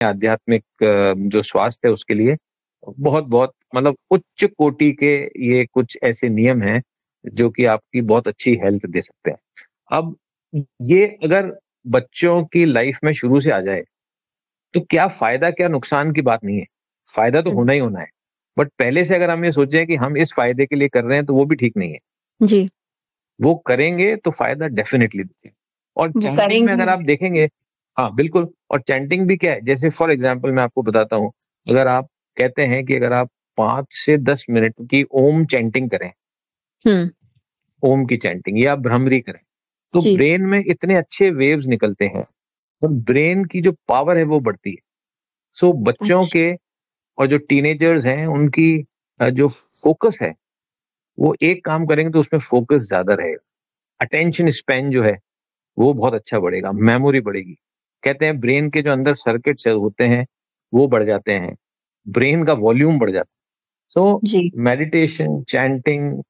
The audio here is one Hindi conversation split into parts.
आध्यात्मिक जो स्वास्थ्य है उसके लिए बहुत बहुत मतलब उच्च कोटि के ये कुछ ऐसे नियम हैं जो कि आपकी बहुत अच्छी हेल्थ दे सकते हैं। अब ये अगर बच्चों की लाइफ में शुरू से आ जाए तो क्या फायदा क्या नुकसान की बात नहीं है, फायदा तो होना ही होना है। बट पहले से अगर हम ये सोचें कि हम इस फायदे के लिए कर रहे हैं तो वो भी ठीक नहीं है। जी, वो करेंगे तो फायदा डेफिनेटली दिखेगा। और वो चैंटिंग में करेंगे। अगर आप देखेंगे, हाँ बिल्कुल, और चैंटिंग भी क्या है, जैसे फॉर एग्जाम्पल मैं आपको बताता हूँ, अगर आप कहते हैं कि अगर आप 5 से 10 मिनट की ओम चैंटिंग करें, हम्म। ओम की चैंटिंग या भ्रमरी करें, तो जी। ब्रेन में इतने अच्छे वेव्स निकलते हैं और ब्रेन की जो पावर है वो बढ़ती है। सो बच्चों अच्छा। के और जो टीनेजर्स हैं उनकी जो फोकस है वो एक काम करेंगे तो उसमें फोकस ज्यादा रहेगा। अटेंशन स्पैन जो है वो बहुत अच्छा बढ़ेगा, मेमोरी बढ़ेगी। कहते हैं ब्रेन के जो अंदर सर्किट्स होते हैं वो बढ़ जाते हैं, ब्रेन का वॉल्यूम बढ़ जाता है। सो जी। मेडिटेशन, चैंटिंग,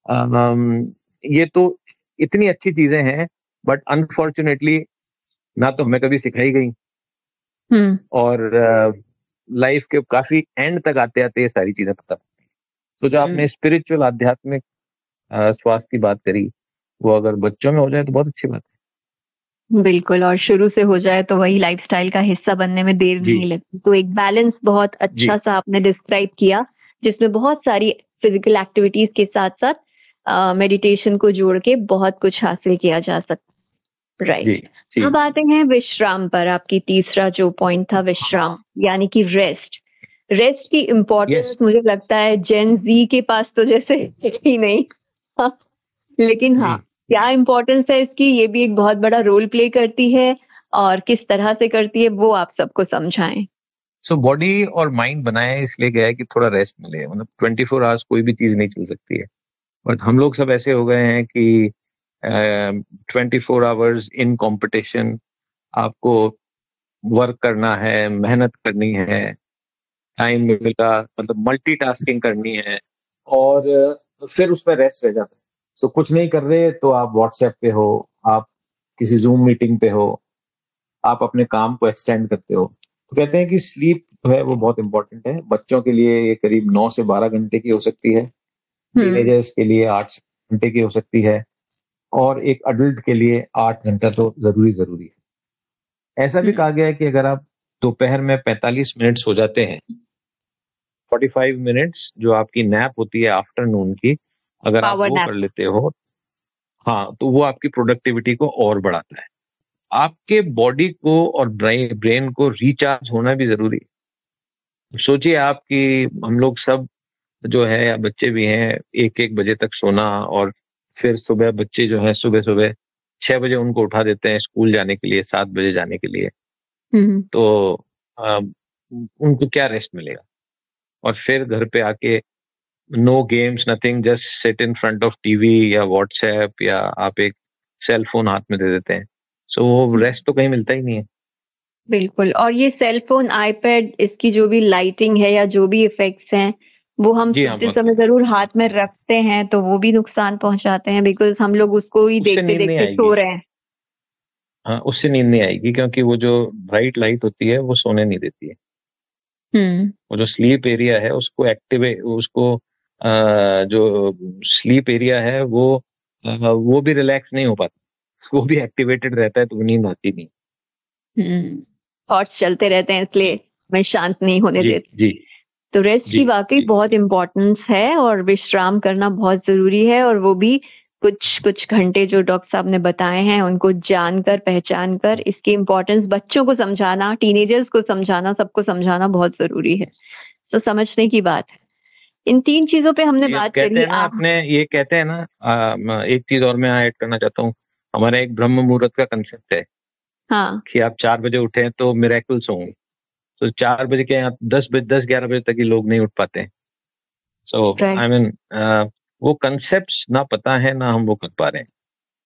ये तो इतनी अच्छी चीजें हैं, बट अनफॉर्चुनेटली ना तो हमें कभी सिखाई गई, हम्म। और लाइफ के काफी एंड तक आते आते ये सारी चीजें पता। तो जो हम्म। आपने स्पिरिचुअल आध्यात्मिक स्वास्थ्य की बात करी, वो अगर बच्चों में हो जाए तो बहुत अच्छी बात बिल्कुल, और शुरू से हो जाए तो वही लाइफस्टाइल का हिस्सा बनने में देर है। जी नहीं लगती। तो एक बैलेंस बहुत अच्छा जी सा आपने डिस्क्राइब किया, जिसमें बहुत सारी फिजिकल एक्टिविटीज के साथ साथ मेडिटेशन को जोड़ के बहुत कुछ हासिल किया जा सकता है। जी राइट। जी अब आते हैं विश्राम पर। आपकी तीसरा जो पॉइंट था विश्राम, यानी कि रेस्ट। रेस्ट की यस इम्पोर्टेंस मुझे लगता है जेन जी के पास तो जैसे है ही नहीं। हाँ, लेकिन हाँ, जी। क्या इम्पोर्टेंस है इसकी, ये भी एक बहुत बड़ा रोल प्ले करती है, और किस तरह से करती है वो आप सबको समझाएं। सो बॉडी और माइंड बनाया है इसलिए गया है कि थोड़ा रेस्ट मिले, मतलब 24 आवर्स कोई भी चीज नहीं चल सकती है। बट हम लोग सब ऐसे हो गए हैं कि 24 आवर्स इन कंपटीशन, आपको वर्क करना है, मेहनत करनी है, टाइम मिलेगा, मतलब मल्टीटास्किंग करनी है, और फिर उसमें रेस्ट रह जाता है। सो कुछ नहीं कर रहे तो आप व्हाट्सएप पे हो, आप किसी जूम मीटिंग पे हो, आप अपने काम को एक्सटेंड करते हो। तो कहते हैं कि स्लीप जो है वो बहुत इंपॉर्टेंट है। बच्चों के लिए ये करीब 9 से 12 घंटे की हो सकती है, हम्म। टीनेजर्स के लिए 8 घंटे की हो सकती है, और एक अडल्ट के लिए 8 घंटा तो जरूरी जरूरी है। ऐसा भी हम्म। कहा गया है कि अगर आप दोपहर में 45 मिनट सो जाते हैं, 45 मिनट्स जो आपकी नैप होती है आफ्टरनून की, अगर आप पावर वो नैप। कर लेते हो, हाँ, तो वो आपकी प्रोडक्टिविटी को और बढ़ाता है। आपके बॉडी को और ब्रेन को रिचार्ज होना भी जरूरी है। सोचिए आपकी, हम लोग सब जो है या बच्चे भी हैं, 1-1 बजे तक सोना, और फिर सुबह बच्चे जो है सुबह सुबह 6 बजे उनको उठा देते हैं स्कूल जाने के लिए, 7 बजे जाने के लिए। हम्म। तो अ, उनको क्या रेस्ट मिलेगा? और फिर घर पे आके know games, nothing, just sit in front of TV या व्हाट्सएप, या आप एक सेल फोन हाथ में दे देते हैं। सो वो हम्म। रेस्ट तो कहीं मिलता ही नहीं है। बिल्कुल, और ये सेल फोन, आईपैड, इसकी जो भी लाइटिंग है या जो भी इफेक्ट्स हैं, वो हम जी हाँ, सोते बहुत समय जरूर हाथ में रखते हैं, तो वो भी नुकसान पहुंचाते हैं, बिकॉज हम लोग उसको ही उससे देखते नींद नहीं देखते सो आएगी। रहे हैं। हाँ, उससे नींद नहीं आएगी, क्योंकि वो जो ब्राइट लाइट होती है वो सोने नहीं देती है। हम्म। वो जो स्लीप एरिया है उसको एक्टिवेट, उसको जो स्लीप एरिया है वो भी रिलैक्स नहीं हो पाता, वो भी एक्टिवेटेड रहता है, तो वो नींद आती नहीं। हम्म। थॉट्स चलते रहते हैं, इसलिए हमें शांत नहीं होने जी देते। जी तो रेस्ट जी की वाकई जी बहुत इम्पोर्टेंस है, और विश्राम करना बहुत जरूरी है, और वो भी कुछ कुछ घंटे जो डॉक्टर साहब ने बताए हैं उनको जानकर पहचान कर इसकी इम्पोर्टेंस बच्चों को समझाना, टीनेजर्स को समझाना, सबको समझाना बहुत जरूरी है। तो समझने की बात है। इन तीन चीजों पे हमने ये अब बात कहते करी। हैं ना, अपने ये कहते हैं ना, एक चीज और मैं ऐड करना चाहता हूँ। हमारा एक ब्रह्म मुहूर्त का कंसेप्ट है हाँ। कि आप 4 बजे उठे तो मिरेकल्स होंगे। तो 4 बजे के यहाँ 10 बजे, 10-11 बजे तक ही लोग नहीं उठ पाते हैं। सो राइट। आई मीन, वो कंसेप्ट ना पता है, ना हम वो कर पा रहे हैं।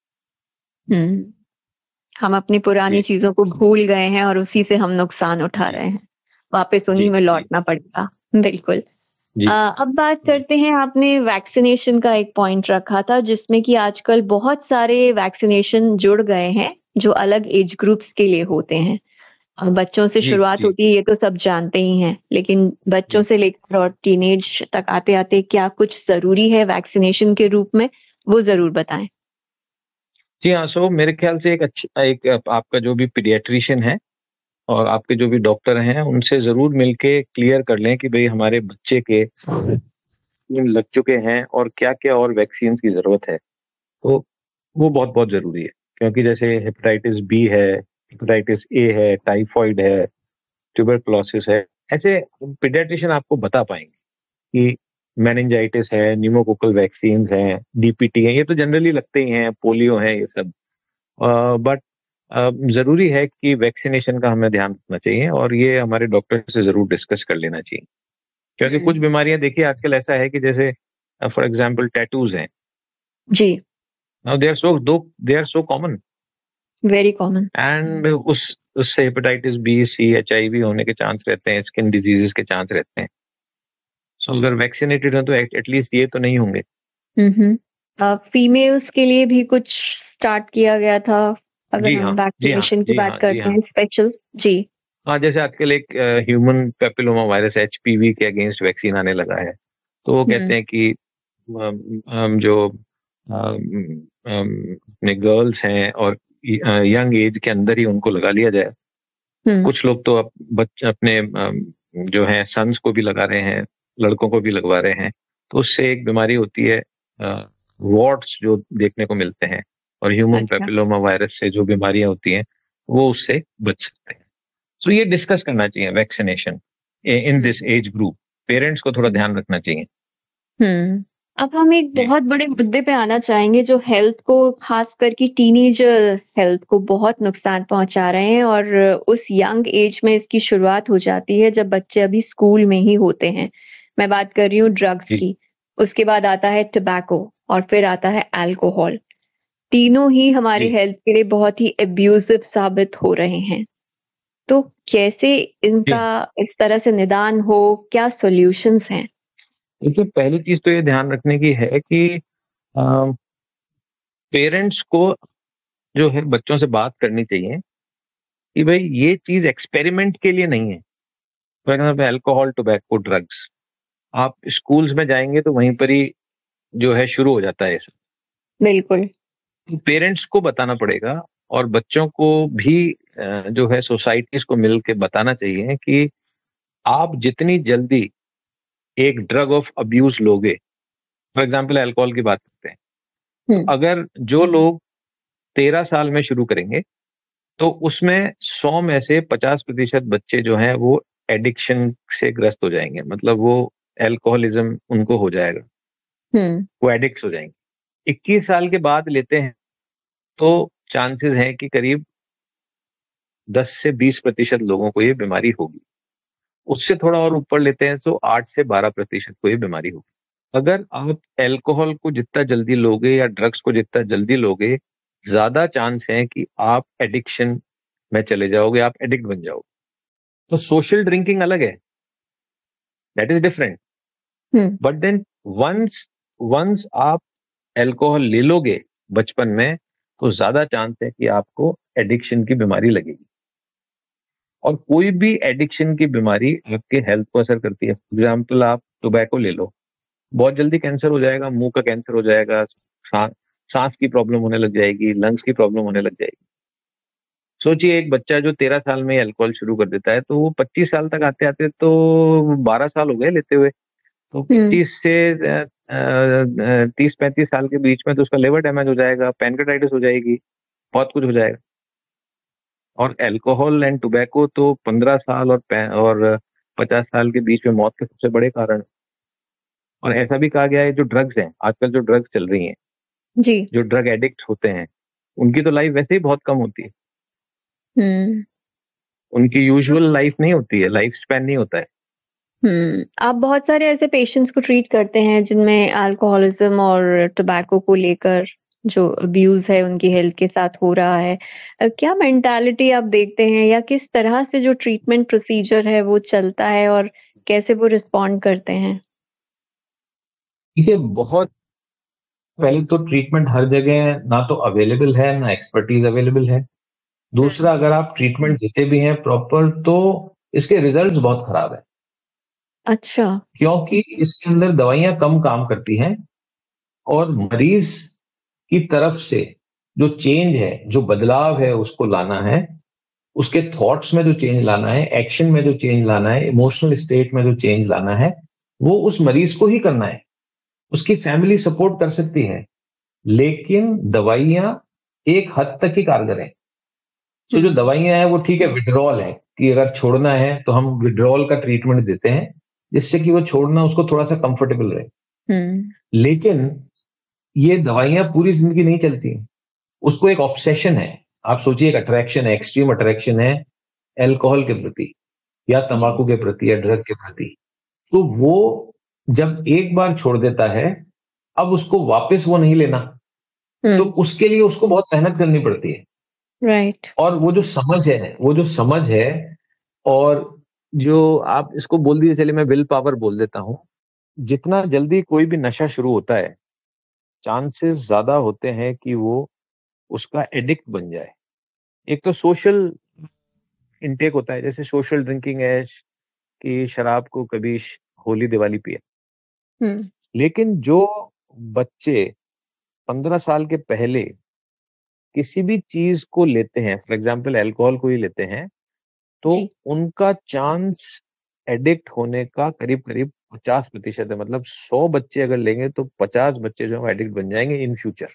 हम्म। हम अपनी पुरानी जी चीजों को भूल गए हैं और उसी से हम नुकसान उठा जी रहे हैं। वापस जी उन्हीं में जी लौटना पड़ेगा। बिल्कुल। जी अब बात जी करते हैं, आपने वैक्सीनेशन का एक पॉइंट रखा था, जिसमें कि आजकल बहुत सारे वैक्सीनेशन जुड़ गए हैं जो अलग एज ग्रुप्स के लिए होते हैं। बच्चों से जी शुरुआत जी होती है, ये तो सब जानते ही हैं, लेकिन बच्चों जी से लेकर और टीनेज तक आते आते क्या कुछ जरूरी है वैक्सीनेशन के रूप में, वो जरूर बताएं। जी हाँ। सो मेरे ख्याल से एक आपका जो भी पीडियाट्रिशियन है और आपके जो भी डॉक्टर हैं उनसे जरूर मिलके क्लियर कर लें कि भाई हमारे बच्चे के लग चुके हैं और क्या क्या और वैक्सीन की जरूरत है। तो वो बहुत बहुत जरूरी है, क्योंकि जैसे हेपेटाइटिस बी है, हेपेटाइटिस ए है, टाइफॉइड है, ट्यूबरकुलोसिस है, ऐसे पीडियाट्रिशियन आपको बता पाएंगे कि मेनिंजाइटिस है, न्यूमोकोकल वैक्सीन है, डीपीटी है, ये तो जनरली लगते ही हैं, पोलियो है, ये सब। बट जरूरी है कि वैक्सीनेशन का हमें ध्यान रखना चाहिए और ये हमारे डॉक्टर से जरूर डिस्कस कर लेना चाहिए, क्योंकि कुछ हम्म। बीमारियां देखिए आजकल ऐसा है कि जैसे फॉर एग्जांपल टैटूज हैं। जी। Now they are so common very common. And उससे हेपेटाइटिस बी, सी, HIV होने के चांस रहते हैं, स्किन डिजीजेस के चांस रहते हैं। सो अगर वैक्सीनेटेड है तो एटलीस्ट ये तो नहीं होंगे। फीमेल्स के लिए भी कुछ स्टार्ट किया गया था, अगर जी हम हाँ जी हाँ वैक्सीनेशन की जी बात हाँ जी करते हाँ। हैं स्पेशल। जी। हाँ, जैसे आजकल एक ह्यूमन पेपिलोमा वायरस HPV के अगेंस्ट वैक्सीन आने लगा है। तो वो कहते हम्म। हैं कि जो अपने गर्ल्स हैं और यंग एज के अंदर ही उनको लगा लिया जाए। हम्म। कुछ लोग तो बच्चे अपने जो है सन्स को भी लगा रहे हैं, लड़कों को भी लगवा रहे हैं। तो उससे एक बीमारी होती है, वॉर्ट्स जो देखने को मिलते हैं, और ह्यूमन अच्छा। पेपिलोमा वायरस से जो बीमारियां होती हैं वो उससे बच सकते हैं। तो ये डिस्कस करना चाहिए vaccination in this hmm. Age group. Parents को थोड़ा ध्यान रखना चाहिए। हम्म। अब हम एक जी बहुत बड़े मुद्दे पे आना चाहेंगे जो हेल्थ को, खास करके टीनेजर हेल्थ को बहुत नुकसान पहुंचा रहे हैं, और उस यंग एज में इसकी शुरुआत हो जाती है जब बच्चे अभी स्कूल में ही होते हैं। मैं बात कर रही हूँ ड्रग्स जी की। उसके बाद आता है टबैको, और फिर आता है अल्कोहल। तीनों ही हमारे जी। हेल्थ के लिए बहुत ही एब्यूजिव साबित हो रहे हैं। तो कैसे इनका जी इस तरह से निदान हो, क्या सॉल्यूशंस हैं? देखिए, पहली चीज तो ये ध्यान रखने की है कि पेरेंट्स को जो है बच्चों से बात करनी चाहिए कि भाई ये चीज एक्सपेरिमेंट के लिए नहीं है। For example alcohol, tobacco, drugs, आप स्कूल्स में जाएंगे तो वहीं पर ही जो है शुरू हो जाता है सब। बिल्कुल। पेरेंट्स को बताना पड़ेगा और बच्चों को भी जो है सोसाइटीज को मिल के बताना चाहिए कि आप जितनी जल्दी एक ड्रग ऑफ अब्यूज लोगे, फॉर एग्जाम्पल अल्कोहल की बात करते हैं, तो हम्म। अगर जो लोग 13 साल में शुरू करेंगे तो उसमें 100 में से 50% बच्चे जो हैं वो एडिक्शन से ग्रस्त हो जाएंगे, मतलब वो एल्कोहलिज्म उनको हो जाएगा, हम्म। वो एडिक्ट हो जाएंगे। 21 साल के बाद लेते हैं तो चांसेस हैं कि करीब 10 से 20% लोगों को ये बीमारी होगी। उससे थोड़ा और ऊपर लेते हैं तो 8 से 12% को ये बीमारी होगी। अगर आप एल्कोहल को जितना जल्दी लोगे या ड्रग्स को जितना जल्दी लोगे, ज्यादा चांस है कि आप एडिक्शन में चले जाओगे, आप एडिक्ट बन जाओगे। तो सोशल ड्रिंकिंग अलग है, that is different. Hmm. But then once once आप एल्कोहल ले लोगे बचपन में, तो ज्यादा चांस है कि आपको एडिक्शन की बीमारी लगेगी। और कोई भी एडिक्शन की बीमारी आपके हेल्थ को असर करती है। फॉर एग्जाम्पल आप टोबैको ले लो, बहुत जल्दी कैंसर हो जाएगा, मुंह का कैंसर हो जाएगा, सांस की प्रॉब्लम होने लग जाएगी, लंग्स की प्रॉब्लम होने लग जाएगी। सोचिए एक बच्चा जो 13 साल में अल्कोहल शुरू कर देता है तो वो 25 साल तक आते आते तो 12 साल हो गए लेते हुए। तो हम्म। 25 से 30-35 साल के बीच में तो उसका लिवर डैमेज हो जाएगा, पैनक्रेटाइटिस हो जाएगी, बहुत कुछ हो जाएगा। और अल्कोहल एंड टोबैको तो 15 साल और 50 साल के बीच में मौत के सबसे बड़े कारण। और ऐसा भी कहा गया है जो ड्रग्स हैं, आजकल जो ड्रग्स चल रही हैं, जी। जो ड्रग एडिक्ट होते हैं, उनकी तो लाइफ वैसे ही बहुत कम होती है। हम्म। उनकी यूजुअल लाइफ नहीं होती है, लाइफ स्पैन नहीं होता है। आप बहुत सारे ऐसे पेशेंट्स को ट्रीट करते हैं जिनमें अल्कोहलिज्म और टobacco को लेकर जो अब्यूज है उनकी हेल्थ के साथ हो रहा है। क्या मेंटालिटी आप देखते हैं, या किस तरह से जो ट्रीटमेंट प्रोसीजर है वो चलता है, और कैसे वो रिस्पॉन्ड करते हैं? देखिए, बहुत पहले तो ट्रीटमेंट हर जगह ना तो अवेलेबल है, ना एक्सपर्टीज अवेलेबल है। दूसरा, अगर आप ट्रीटमेंट देते भी हैं प्रॉपर तो इसके रिजल्ट्स बहुत खराब है, अच्छा। क्योंकि इसके अंदर दवाइयां कम काम करती हैं और मरीज की तरफ से जो चेंज है, जो बदलाव है उसको लाना है, उसके थॉट्स में जो चेंज लाना है, एक्शन में जो चेंज लाना है, इमोशनल स्टेट में जो चेंज लाना है, वो उस मरीज को ही करना है। उसकी फैमिली सपोर्ट कर सकती है, लेकिन दवाइयां एक हद तक ही कारगर है। तो जो दवाइयां हैं वो ठीक है, विड्रॉल है कि अगर छोड़ना है तो हम विड्रॉल का ट्रीटमेंट देते हैं, जिससे कि वो छोड़ना उसको थोड़ा सा कंफर्टेबल रहे। लेकिन ये दवाइयां पूरी जिंदगी नहीं चलती। उसको एक ऑब्सेशन है। आप सोचिए, एक अट्रैक्शन है, एक्सट्रीम अट्रैक्शन है एल्कोहल के प्रति या तंबाकू के प्रति या ड्रग के प्रति। तो वो जब एक बार छोड़ देता है, अब उसको वापस वो नहीं लेना, तो उसके लिए उसको बहुत मेहनत करनी पड़ती है। राइट। और वो जो समझ है और जो आप इसको बोल दीजिए, चलिए मैं विल पावर बोल देता हूं। जितना जल्दी कोई भी नशा शुरू होता है, चांसेस ज्यादा होते हैं कि वो उसका एडिक्ट बन जाए। एक तो सोशल इनटेक होता है, जैसे सोशल ड्रिंकिंग है कि शराब को कभी होली दिवाली पिए। लेकिन जो बच्चे 15 साल के पहले किसी भी चीज को लेते हैं, फॉर एग्जाम्पल अल्कोहल को ही लेते हैं, तो उनका चांस एडिक्ट होने का करीब करीब 50% है। मतलब 100 बच्चे अगर लेंगे तो 50 बच्चे जो है एडिक्ट बन जाएंगे इन फ्यूचर।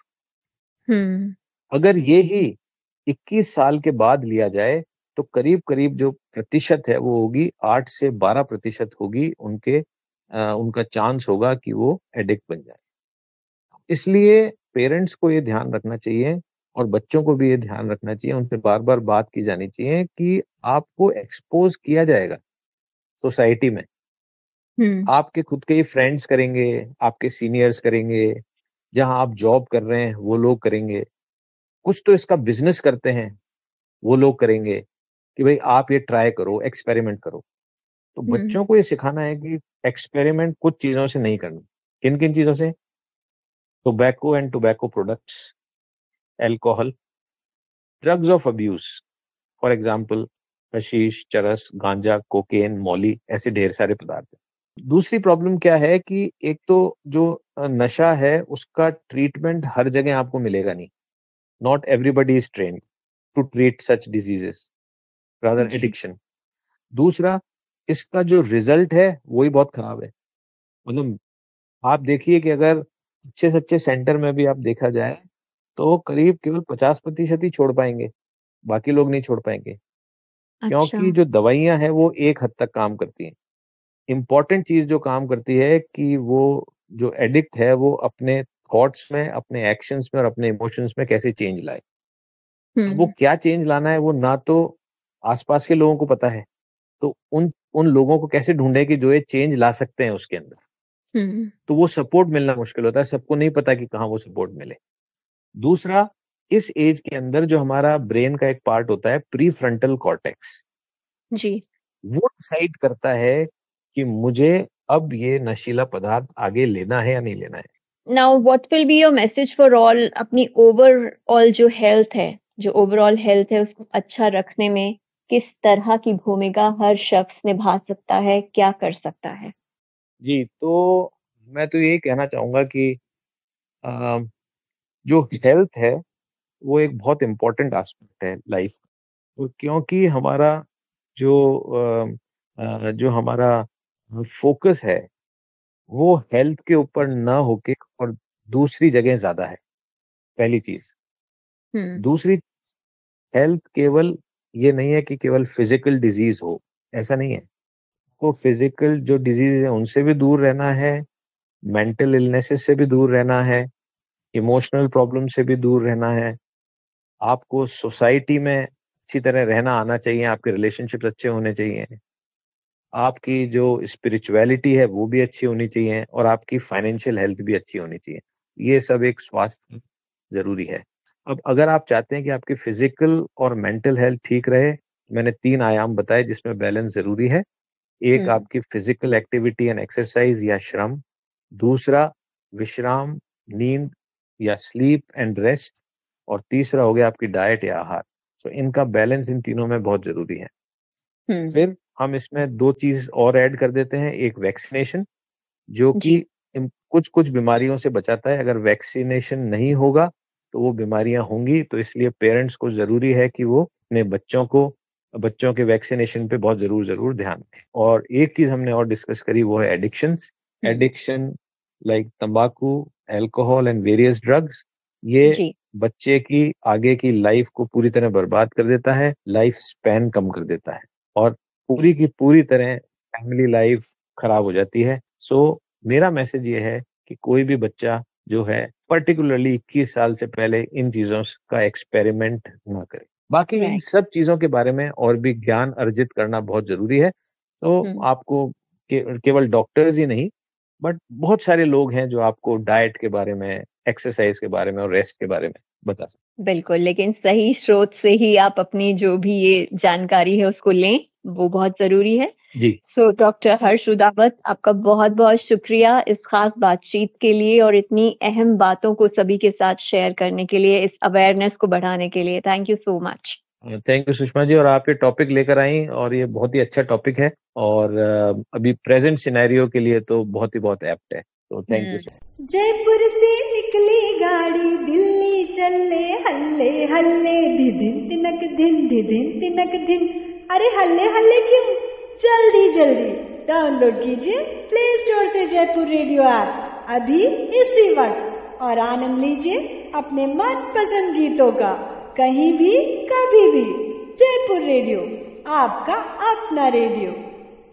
अगर ये ही 21 साल के बाद लिया जाए तो करीब करीब जो प्रतिशत है वो होगी 8 से 12% होगी, उनका चांस होगा कि वो एडिक्ट बन जाए। इसलिए पेरेंट्स को ये ध्यान रखना चाहिए और बच्चों को भी ये ध्यान रखना चाहिए, उनसे बार बार बात की जानी चाहिए कि आपको एक्सपोज किया जाएगा सोसाइटी में। आपके खुद के ही फ्रेंड्स करेंगे, आपके सीनियर्स करेंगे, जहां आप जॉब कर रहे हैं वो लोग करेंगे, कुछ तो इसका बिजनेस करते हैं वो लोग करेंगे कि भाई आप ये ट्राई करो, एक्सपेरिमेंट करो। तो बच्चों को ये सिखाना है कि एक्सपेरिमेंट कुछ चीजों से नहीं करना। किन किन चीजों से? Tobacco and tobacco products, alcohol, drugs of abuse, for example hashish, चरस, गांजा, कोकेन, मौली, ऐसे ढेर सारे पदार्थ हैं। दूसरी प्रॉब्लम क्या है कि एक तो जो नशा है उसका ट्रीटमेंट हर जगह आपको मिलेगा नहीं। Not everybody is trained to treat such diseases, rather addiction. दूसरा, इसका जो रिजल्ट है वही बहुत खराब है। मतलब आप देखिए कि अगर अच्छे से अच्छे सेंटर में भी आप देखा जाए तो करीब केवल 50% ही छोड़ पाएंगे, बाकी लोग नहीं छोड़ पाएंगे। क्योंकि जो दवाइयां हैं वो एक हद तक काम करती हैं। इंपॉर्टेंट चीज जो काम करती है कि वो जो एडिक्ट है वो अपने थॉट्स में, अपने एक्शंस में और अपने इमोशंस में कैसे चेंज लाए। वो क्या चेंज लाना है वो ना तो आसपास के लोगों को पता है, तो उन उन लोगों को कैसे ढूंढे कि जो ये चेंज ला सकते हैं उसके अंदर। तो वो सपोर्ट मिलना मुश्किल होता है, सबको नहीं पता कि कहाँ वो सपोर्ट मिले। दूसरा, इस एज के अंदर जो हमारा ब्रेन का एक पार्ट होता है प्री फ्रंटल कॉर्टेक्स, वो डिसाइड करता है कि मुझे अब ये नशीला पदार्थ आगे लेना है या नहीं लेना है। Now what will be your message for all, अपनी ओवरऑल जो हेल्थ है, जो ओवरऑल हेल्थ है उसको अच्छा रखने में किस तरह की भूमिका हर शख्स निभा सकता है, क्या कर सकता है? जी, तो मैं तो यही कहना चाहूंगा कि जो हेल्थ है वो एक बहुत इम्पोर्टेंट एस्पेक्ट है लाइफ, क्योंकि हमारा जो जो हमारा फोकस है वो हेल्थ के ऊपर ना होके और दूसरी जगह ज्यादा है, पहली चीज। दूसरी, हेल्थ केवल ये नहीं है कि केवल फिजिकल डिजीज हो, ऐसा नहीं है। तो फिजिकल जो डिजीज है उनसे भी दूर रहना है, मेंटल इलनेसेस से भी दूर रहना है, इमोशनल प्रॉब्लम से भी दूर रहना है। आपको सोसाइटी में अच्छी तरह रहना आना चाहिए, आपके रिलेशनशिप अच्छे होने चाहिए, आपकी जो स्पिरिचुअलिटी है वो भी अच्छी होनी चाहिए और आपकी फाइनेंशियल हेल्थ भी अच्छी होनी चाहिए। ये सब एक स्वास्थ्य जरूरी है। अब अगर आप चाहते हैं कि आपकी फिजिकल और मेंटल हेल्थ ठीक रहे, मैंने 3 आयाम बताए जिसमें बैलेंस जरूरी है। एक आपकी फिजिकल एक्टिविटी एंड एक्सरसाइज या श्रम, दूसरा विश्राम, नींद या स्लीप एंड रेस्ट, और तीसरा हो गया आपकी डाइट या आहार। तो इनका बैलेंस इन तीनों में बहुत जरूरी है। हम्म। फिर हम इसमें 2 चीज और ऐड कर देते हैं, एक वैक्सीनेशन जो जी। कि कुछ कुछ बीमारियों से बचाता है। अगर वैक्सीनेशन नहीं होगा तो वो बीमारियां होंगी, तो इसलिए पेरेंट्स को जरूरी है कि वो अपने बच्चों के वैक्सीनेशन पे बहुत जरूर ध्यान दें। और एक चीज हमने और डिस्कस करी, वो है एडिक्शन लाइक तंबाकू, अल्कोहल एंड वेरियस ड्रग्स। ये जी। बच्चे की आगे की लाइफ को पूरी तरह बर्बाद कर देता है, लाइफ स्पैन कम कर देता है और पूरी की पूरी तरह फैमिली लाइफ खराब हो जाती है। सो मेरा मैसेज ये है कि कोई भी बच्चा जो है पर्टिकुलरली 21 साल से पहले इन चीजों का एक्सपेरिमेंट ना करे। बाकी इन सब चीजों के बारे में और भी ज्ञान अर्जित करना बहुत जरूरी है। तो आपको केवल डॉक्टर्स ही नहीं, बट बहुत सारे लोग हैं जो आपको डाइट के बारे में, एक्सरसाइज के बारे में और रेस्ट के बारे में बता सकते। बिल्कुल, लेकिन सही स्रोत से ही आप अपनी जो भी ये जानकारी है उसको लें, वो बहुत जरूरी है जी। सो डॉक्टर हर्ष रुदावत, आपका बहुत बहुत शुक्रिया इस खास बातचीत के लिए और इतनी अहम बातों को सभी के साथ शेयर करने के लिए, इस अवेयरनेस को बढ़ाने के लिए। Thank you so much. Thank you Sushma ji, और आप ये टॉपिक लेकर आई और ये बहुत ही अच्छा टॉपिक है और अभी प्रेजेंट सिनेरियो के लिए तो बहुत एप्ट है, तो थैंक यू सर। जयपुर से निकली गाड़ी, दिल्ली चले हल्ले हल्ले, धिदिन तिनक धिन धिदिन तिनक धिन। अरे हल्ले हल्ले क्यों, जल्दी जल्दी डाउनलोड कीजिए प्ले स्टोर से जयपुर रेडियो ऐप अभी इसी वक्त और आनंद लीजिए अपने मनपसंद गीतों का, कहीं भी कभी भी। जयपुर रेडियो, आपका अपना रेडियो।